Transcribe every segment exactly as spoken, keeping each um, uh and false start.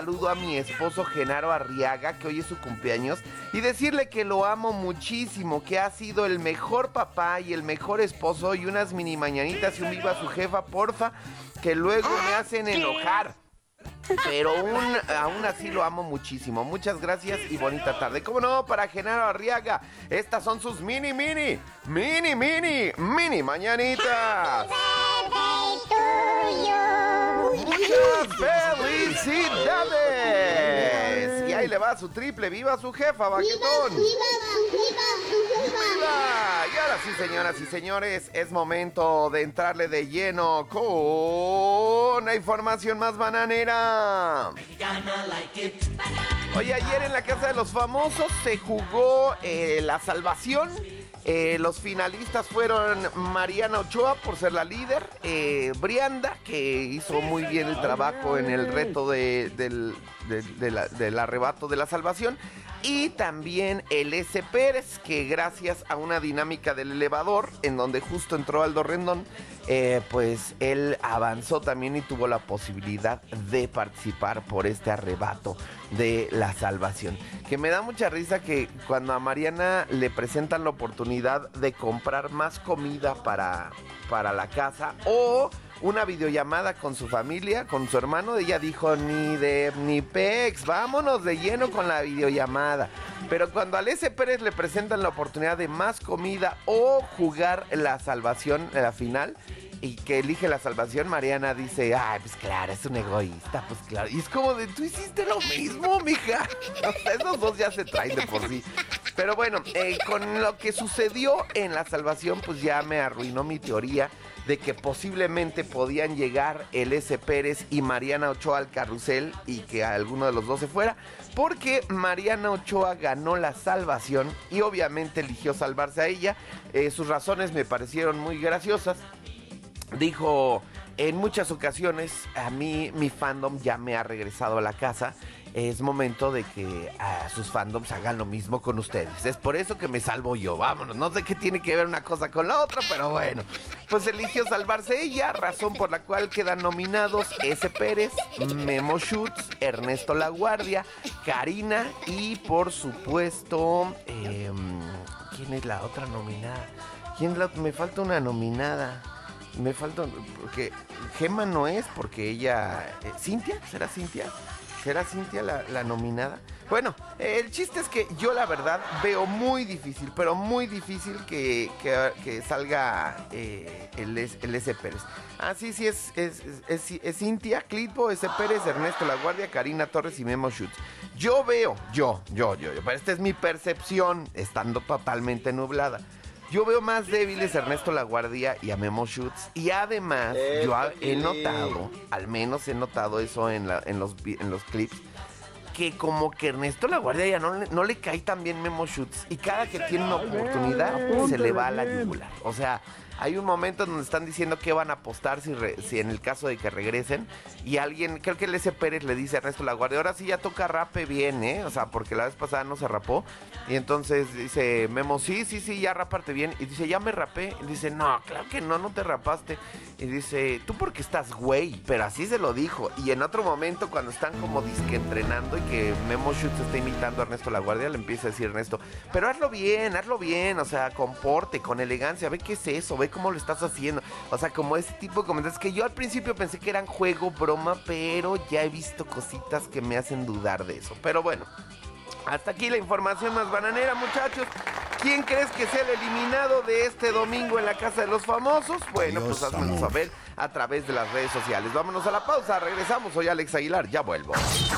saludo a mi esposo Genaro Arriaga, que hoy es su cumpleaños, y decirle que lo amo muchísimo, que ha sido el mejor papá y el mejor esposo, y unas mini mañanitas y un viva su jefa, porfa, que luego me hacen enojar. Pero un, aún así lo amo muchísimo. Muchas gracias y bonita tarde. ¿Cómo no? Para Genaro Arriaga, estas son sus mini, mini, mini, mini, mini mañanitas. ¡Muchas felicidades! Y ahí le va su triple. ¡Viva su jefa, Baquetón! ¡Viva, viva, viva, viva! Y ahora sí, señoras y señores, es momento de entrarle de lleno con la información más bananera. Oye, ayer en la Casa de los Famosos se jugó eh, la salvación. Eh, los finalistas fueron Mariana Ochoa, por ser la líder, eh, Brianda, que hizo muy bien el trabajo en el reto de, del, de, de la, del arrebato de la salvación, y también el S. Pérez, que gracias a una dinámica del elevador, en donde justo entró Aldo Rendón, eh, pues él avanzó también y tuvo la posibilidad de participar por este arrebato de la salvación. Que me da mucha risa que cuando a Mariana le presentan la oportunidad de comprar más comida para, para la casa o una videollamada con su familia, con su hermano, ella dijo, ni de ni pex, vámonos de lleno con la videollamada. Pero cuando a S. Pérez le presentan la oportunidad de más comida o jugar la salvación en la final, y que elige la salvación, Mariana dice, ay, pues claro, es un egoísta, pues claro. Y es como de, tú hiciste lo mismo, mija. O sea, esos dos ya se traen de por sí. Pero bueno, eh, con lo que sucedió en la salvación, pues ya me arruinó mi teoría de que posiblemente podían llegar el S. Pérez y Mariana Ochoa al carrusel y que alguno de los dos se fuera, porque Mariana Ochoa ganó la salvación y obviamente eligió salvarse a ella. Eh, sus razones me parecieron muy graciosas. Dijo, en muchas ocasiones a mí mi fandom ya me ha regresado a la casa. Es momento de que uh, sus fandoms hagan lo mismo con ustedes. Es por eso que me salvo yo. Vámonos, no sé qué tiene que ver una cosa con la otra, pero bueno. Pues eligió salvarse ella, razón por la cual quedan nominados S. Pérez, Memo Schutz, Ernesto Laguardia, Karina y por supuesto... Eh, ¿quién es la otra nominada? ¿Quién la, me falta una nominada? Me falta... porque Gema no es, porque ella... Eh, ¿Cintia? ¿Será Cintia? ¿Será Cintia la, la nominada? Bueno, eh, el chiste es que yo la verdad veo muy difícil, pero muy difícil que, que, que salga eh, el, el S. Pérez. Ah, sí, sí, es, es, es, es, es Cintia, Clitbo, S. Pérez, Ernesto Laguardia, Karina Torres y Memo Schutz. Yo veo, yo, yo, yo, yo, pero esta es mi percepción, estando totalmente nublada. Yo veo más débiles a Ernesto Laguardia y a Memo Schutz. Y además, eh, yo he notado, al menos he notado eso en, la, en, los, en los clips, que como que Ernesto Laguardia ya no, no le cae tan bien Memo Schutz. Y cada que tiene una oportunidad, se le va a la yugular. O sea, hay un momento donde están diciendo que van a apostar si, re, si en el caso de que regresen. Y alguien, creo que el S. Pérez le dice a Ernesto Laguardia, ahora sí ya toca rape bien, ¿eh? O sea, porque la vez pasada no se rapó. Y entonces dice Memo, sí, sí, sí, ya raparte bien. Y dice, ya me rapé. Y dice, no, claro que no, no te rapaste. Y dice, tú porque estás güey. Pero así se lo dijo. Y en otro momento, cuando están como disque entrenando y que Memo Schutz está imitando a Ernesto Laguardia, le empieza a decir Ernesto, pero hazlo bien, hazlo bien. O sea, comporte, con elegancia. Ve qué es eso, ve cómo lo estás haciendo. O sea, como ese tipo de comentarios que yo al principio pensé que eran juego, broma, pero ya he visto cositas que me hacen dudar de eso. Pero bueno, hasta aquí la información más bananera, muchachos. ¿Quién crees que sea el eliminado de este domingo en la Casa de los Famosos? Bueno, Dios, pues házmenos saber a través de las redes sociales. Vámonos a la pausa, regresamos. Soy Alex Aguilar, ya vuelvo.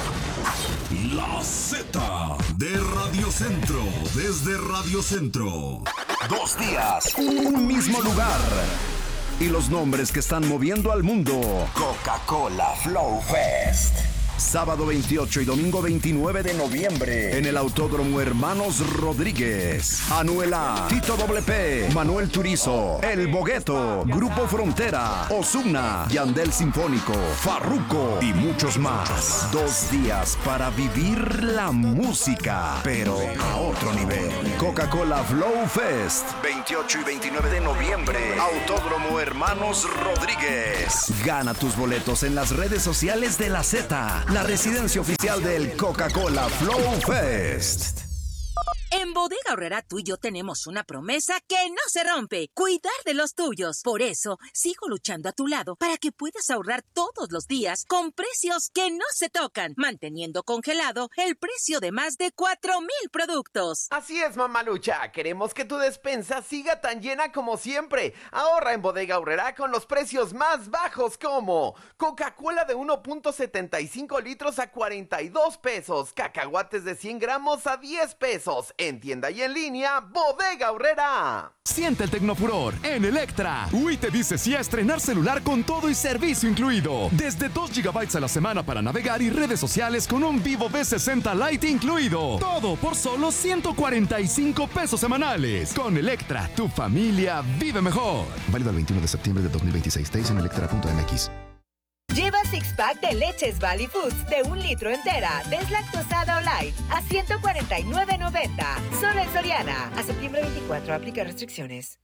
La Z de Radio Centro, desde Radio Centro. Dos días, un mismo lugar. Y los nombres que están moviendo al mundo. Coca-Cola Flow Fest. Sábado veintiocho y domingo veintinueve de noviembre en el Autódromo Hermanos Rodríguez. Anuela, Tito Doble P, Manuel Turizo, El Bogueto, Grupo Frontera, Ozuna, Yandel Sinfónico, Farruko y muchos más. Dos días para vivir la música, pero a otro nivel. Coca-Cola Flow Fest, veintiocho y veintinueve de noviembre, Autódromo Hermanos Rodríguez. Gana tus boletos en las redes sociales de la Z. la residencia oficial del Coca-Cola Flow Fest. En Bodega Aurrerá tú y yo tenemos una promesa que no se rompe: cuidar de los tuyos. Por eso, sigo luchando a tu lado para que puedas ahorrar todos los días con precios que no se tocan, manteniendo congelado el precio de más de cuatro mil productos. Así es, mamalucha. Queremos que tu despensa siga tan llena como siempre. Ahorra en Bodega Aurrerá con los precios más bajos, como Coca-Cola de uno punto setenta y cinco litros a cuarenta y dos pesos, cacahuates de cien gramos a diez pesos. En tienda y en línea, Bodega Aurrerá. Siente el tecnofuror en Electra. Uy te dice sí a estrenar celular con todo y servicio incluido. Desde dos gigabytes a la semana para navegar y redes sociales con un Vivo V sesenta Lite incluido. Todo por solo ciento cuarenta y cinco pesos semanales. Con Electra, tu familia vive mejor. Válido el veintiuno de septiembre de dos mil veintiséis. Detalles en electra punto m x. Lleva six pack de leches Valley Foods de un litro entera, deslactosada o light, a ciento cuarenta y nueve noventa. Solo en Soriana. A septiembre veinticuatro, aplica restricciones.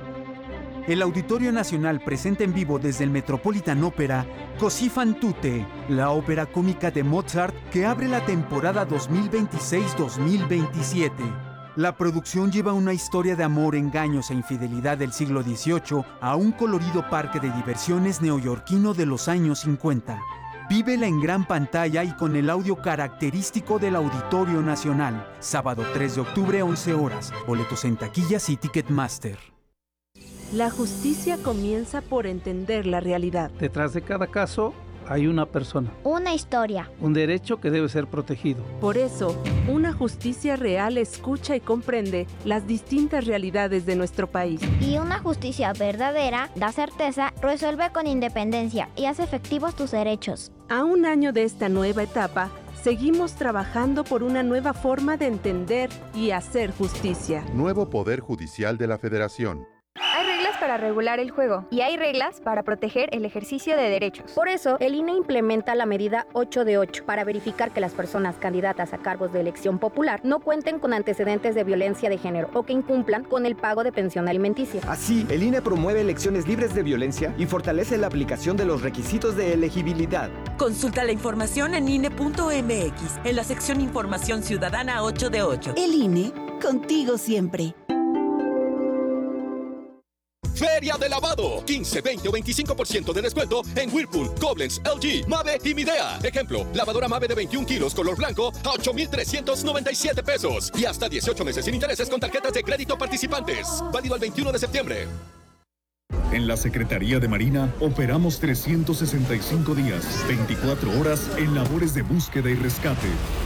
El Auditorio Nacional presenta en vivo desde el Metropolitan Opera Così fan tutte, la ópera cómica de Mozart que abre la temporada dos mil veintiséis dos mil veintisiete. La producción lleva una historia de amor, engaños e infidelidad del siglo dieciocho a un colorido parque de diversiones neoyorquino de los años cincuenta. Vívela en gran pantalla y con el audio característico del Auditorio Nacional. Sábado tres de octubre, once horas. Boletos en taquillas y Ticketmaster. La justicia comienza por entender la realidad. Detrás de cada caso hay una persona. Una historia. Un derecho que debe ser protegido. Por eso, una justicia real escucha y comprende las distintas realidades de nuestro país. Y una justicia verdadera da certeza, resuelve con independencia y hace efectivos tus derechos. A un año de esta nueva etapa, seguimos trabajando por una nueva forma de entender y hacer justicia. Nuevo Poder Judicial de la Federación. Hay reglas para regular el juego y hay reglas para proteger el ejercicio de derechos. Por eso, el I N E implementa la medida ocho de ocho para verificar que las personas candidatas a cargos de elección popular no cuenten con antecedentes de violencia de género o que incumplan con el pago de pensión alimenticia. Así, el I N E promueve elecciones libres de violencia y fortalece la aplicación de los requisitos de elegibilidad. Consulta la información en I N E punto m x en la sección Información Ciudadana ocho de ocho. El I N E, contigo siempre. Feria de lavado, quince, veinte o veinticinco por ciento de descuento en Whirlpool, Koblenz, L G, Mave y Midea. Ejemplo, lavadora Mave de veintiún kilos color blanco a ocho mil trescientos noventa y siete pesos y hasta dieciocho meses sin intereses con tarjetas de crédito participantes. Válido al veintiuno de septiembre. En la Secretaría de Marina operamos trescientos sesenta y cinco días, veinticuatro horas en labores de búsqueda y rescate.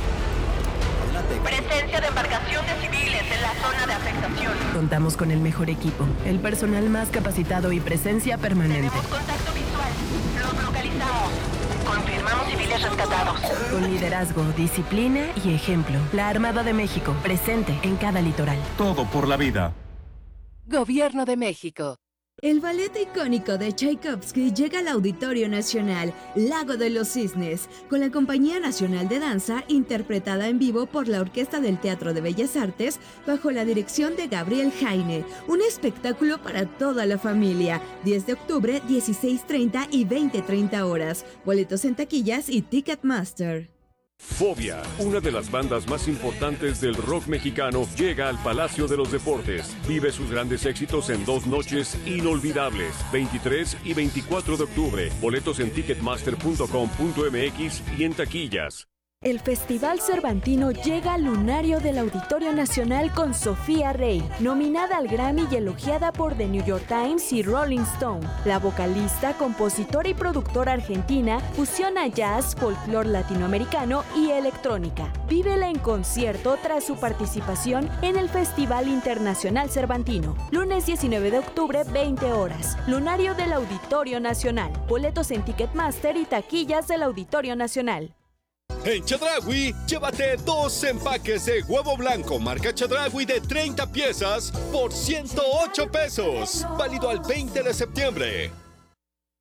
Presencia de embarcaciones civiles en la zona de afectación. Contamos con el mejor equipo, el personal más capacitado y presencia permanente. Tenemos contacto visual. Los localizamos. Confirmamos civiles rescatados. Con liderazgo, disciplina y ejemplo. La Armada de México, presente en cada litoral. Todo por la vida. Gobierno de México. El ballet icónico de Tchaikovsky llega al Auditorio Nacional, Lago de los Cisnes, con la Compañía Nacional de Danza, interpretada en vivo por la Orquesta del Teatro de Bellas Artes, bajo la dirección de Gabriel Jaine. Un espectáculo para toda la familia. diez de octubre, dieciséis treinta y veinte treinta horas. Boletos en taquillas y Ticketmaster. Fobia, una de las bandas más importantes del rock mexicano, llega al Palacio de los Deportes. Vive sus grandes éxitos en dos noches inolvidables, veintitrés y veinticuatro de octubre. Boletos en ticketmaster punto com punto m x y en taquillas. El Festival Cervantino llega al lunario del Auditorio Nacional con Sofía Rey, nominada al Grammy y elogiada por The New York Times y Rolling Stone. La vocalista, compositora y productora argentina fusiona jazz, folclore latinoamericano y electrónica. Vívela en concierto tras su participación en el Festival Internacional Cervantino. Lunes diecinueve de octubre, veinte horas. Lunario del Auditorio Nacional. Boletos en Ticketmaster y taquillas del Auditorio Nacional. En Chedraui, llévate dos empaques de huevo blanco marca Chedraui de treinta piezas por ciento ocho pesos. Válido al veinte de septiembre.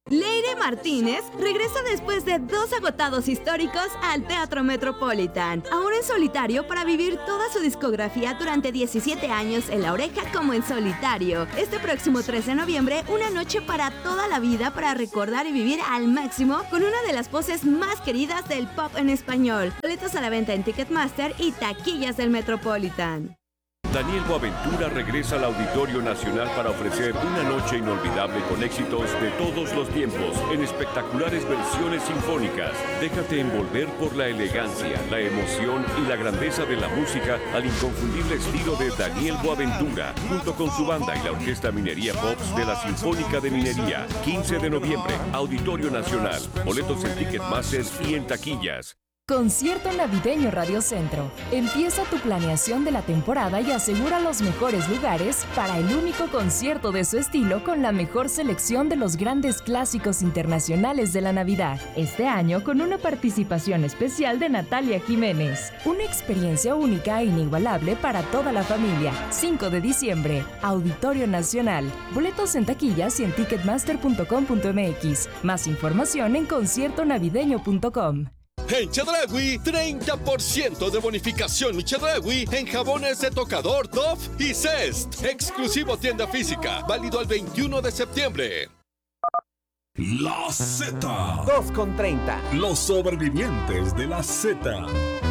Leire Martínez regresa después de dos agotados históricos al Teatro Metropolitan, ahora en solitario para vivir toda su discografía durante diecisiete años en La Oreja como en solitario. Este próximo tres de noviembre, una noche para toda la vida para recordar y vivir al máximo con una de las voces más queridas del pop en español. Boletos a la venta en Ticketmaster y taquillas del Metropolitan. Daniel Boaventura regresa al Auditorio Nacional para ofrecer una noche inolvidable con éxitos de todos los tiempos en espectaculares versiones sinfónicas. Déjate envolver por la elegancia, la emoción y la grandeza de la música al inconfundible estilo de Daniel Boaventura, junto con su banda y la Orquesta Minería Pops de la Sinfónica de Minería. quince de noviembre, Auditorio Nacional. Boletos en Ticketmaster y en taquillas. Concierto Navideño Radio Centro. Empieza tu planeación de la temporada y asegura los mejores lugares para el único concierto de su estilo con la mejor selección de los grandes clásicos internacionales de la Navidad. Este año con una participación especial de Natalia Jiménez. Una experiencia única e inigualable para toda la familia. cinco de diciembre, Auditorio Nacional. Boletos en taquillas y en ticketmaster punto com punto m x. Más información en concierto navideño punto com. En Chedraui, treinta por ciento de bonificación Chedraui en jabones de tocador Dove y Zest. Exclusivo tienda física, válido al veintiuno de septiembre. La Z. dos con treinta. Los sobrevivientes de la Z.